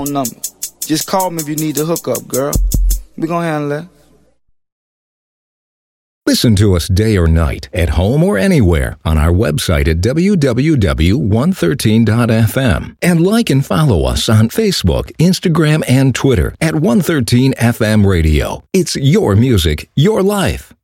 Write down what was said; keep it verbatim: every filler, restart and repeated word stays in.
phone number. Just call me if you need the hookup, girl. We gonna handle that. Listen to us day or night, at home or anywhere, on our website at w w w dot one thirteen dot f m. And like and follow us on Facebook, Instagram, and Twitter at one thirteen F M Radio. It's your music, your life.